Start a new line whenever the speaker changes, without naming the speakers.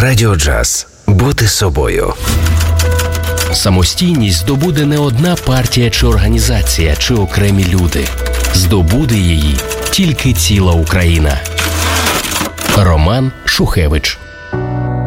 Радіо Джаз. Бути собою.
Самостійність здобуде не одна партія чи організація, чи окремі люди. Здобуде її тільки ціла Україна. Роман Шухевич.